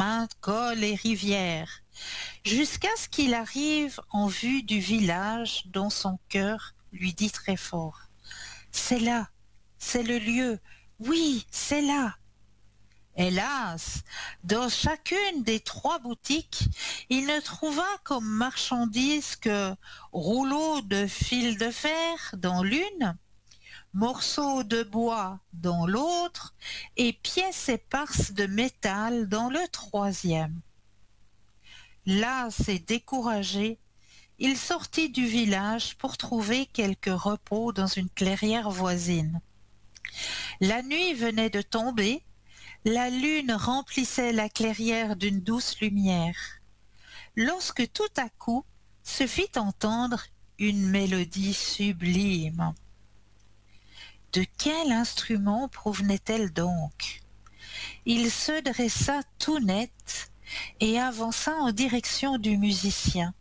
maintes cols et rivières, jusqu'à ce qu'il arrive en vue du village dont son cœur lui dit très fort: C'est là, c'est le lieu, oui, c'est là. Hélas, dans chacune des 3 boutiques, il ne trouva comme marchandise que rouleaux de fil de fer dans l'une, morceaux de bois dans l'autre et pièces éparses de métal dans le troisième. Las et découragé, il sortit du village pour trouver quelque repos dans une clairière voisine. La nuit venait de tomber, la lune remplissait la clairière d'une douce lumière, lorsque tout à coup se fit entendre une mélodie sublime. De quel instrument provenait-elle donc? Il se dressa tout net et avança en direction du musicien.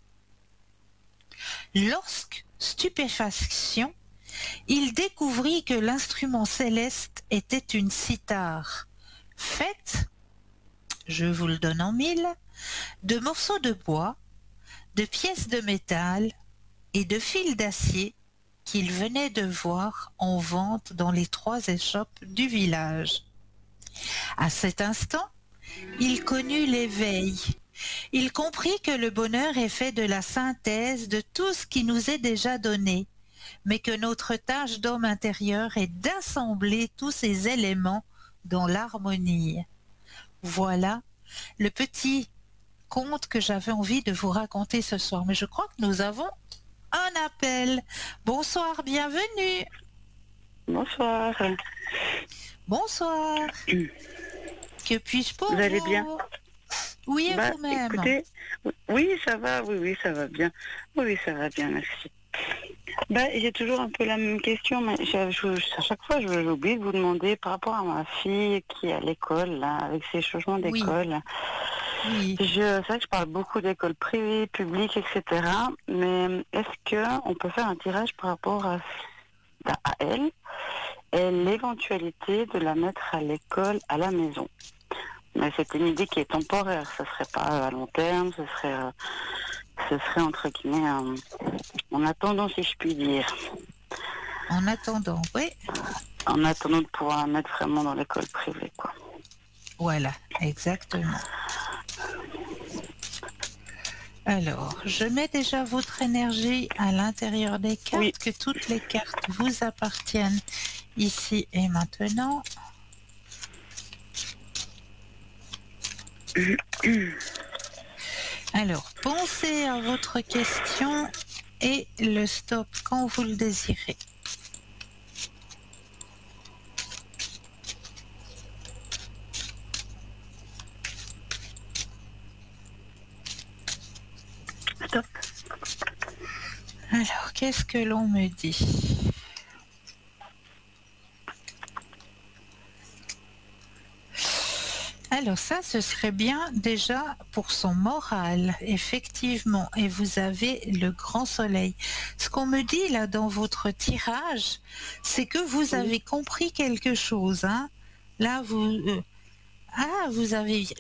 Lorsque, stupéfaction, il découvrit que l'instrument céleste était une cithare, faite, je vous le donne en mille, de morceaux de bois, de pièces de métal et de fils d'acier qu'il venait de voir en vente dans les 3 échoppes du village. À cet instant, il connut l'éveil. Il comprit que le bonheur est fait de la synthèse de tout ce qui nous est déjà donné, mais que notre tâche d'homme intérieur est d'assembler tous ces éléments dans l'harmonie. Voilà le petit conte que j'avais envie de vous raconter ce soir. Mais je crois que nous avons un appel. Bonsoir, bienvenue. Bonsoir. Bonsoir. Que puis-je pour vous? Vous allez bien? Oui, et vous-même? Écoutez, oui, ça va, oui, ça va bien. Oui, ça va bien, merci. J'ai toujours un peu la même question, mais à chaque fois, j'oublie de vous demander par rapport à ma fille qui est à l'école, là, avec ses changements d'école. Oui. C'est vrai que je parle beaucoup d'écoles privées, publiques, etc. Mais est-ce qu'on peut faire un tirage par rapport à elle et l'éventualité de la mettre à l'école à la maison? Mais c'est une idée qui est temporaire, ce serait pas à long terme, ce serait entre guillemets en attendant, si je puis dire. En attendant, oui. En attendant de pouvoir la mettre vraiment dans l'école privée, quoi. Voilà, exactement. Alors, je mets déjà votre énergie à l'intérieur des cartes, Oui. que toutes les cartes vous appartiennent ici et maintenant. Alors, pensez à votre question et le stop quand vous le désirez. Stop. Alors, qu'est-ce que l'on me dit? Alors ça, ce serait bien déjà pour son moral, effectivement. Et vous avez le grand soleil. Ce qu'on me dit là dans votre tirage, c'est que vous avez compris quelque chose. Hein. Là, vous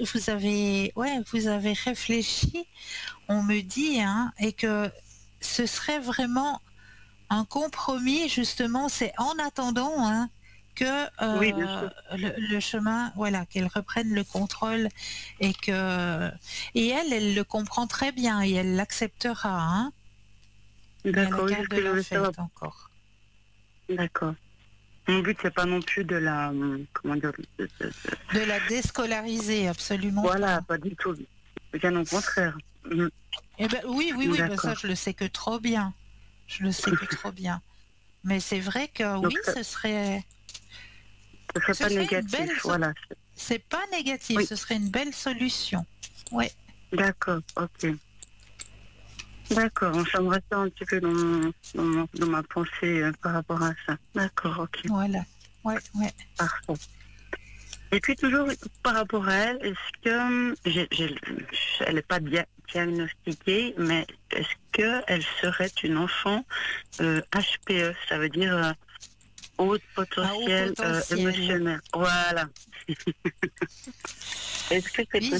avez réfléchi. On me dit, hein, et que ce serait vraiment un compromis. Justement, c'est en attendant. Hein, que Oui, bien sûr. le chemin, voilà, qu'elle reprenne le contrôle et elle le comprend très bien et elle l'acceptera. Hein. D'accord, Il y a oui, la c'est ce carte de que je la voulais fête savoir. encore. D'accord. Mon but, c'est pas non plus de la, comment dire, De la déscolariser, absolument. Voilà, pas du tout. Bien au contraire. Eh ben, oui, ben ça je le sais que trop bien. Je le sais que trop bien. Mais c'est vrai que Donc, oui, ce serait pas une négatif, belle. voilà. C'est pas négatif, Oui. ce serait une belle solution. Oui. D'accord, ok. D'accord, ça me reste un petit peu dans ma pensée par rapport à ça. D'accord, ok. Voilà. Ouais. Parfait. Et puis toujours par rapport à elle, est-ce que elle n'est pas diagnostiquée, mais est-ce qu'elle serait une enfant HPE, ça veut dire haut potentiel, potentiel. émotionnel. Voilà. Est-ce que c'est Oui,